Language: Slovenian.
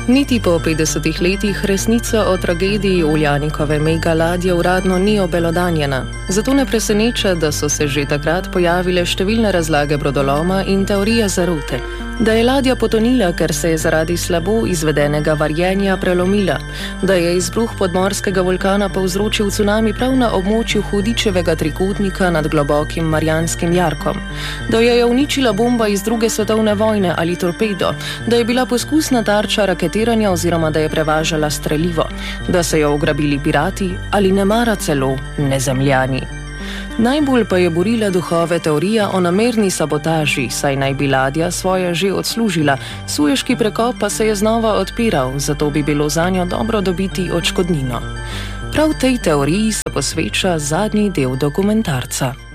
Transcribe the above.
Niti po 50 letih resnica o tragediji Uljanikove mega ladje uradno ni obelodanjena. Zato ne preseneča, da so se že takrat pojavile številne razlage brodoloma in teorije zarote. Da je ladja potonila, ker se je zaradi slabo izvedenega varjenja prelomila. Da je izbruh podmorskega vulkana povzročil cunami prav na območju Hudičevega trikotnika nad globokim Marianskim jarkom. Da jo je uničila bomba iz II. Svetovne vojne ali torpedo. Da je bila poskusna tarča raketiranja oziroma da je prevažala strelivo. Da so jo ugrabili pirati ali nemara celo nezemljani. Najbolj pa je burila duhove teorija o namerni sabotaži, saj naj bi ladja svoje že odslužila, Sueški prekop pa se je znova odpiral, zato bi bilo zanjo dobro dobiti odškodnino. Prav tej teoriji se posveča zadnji del dokumentarca.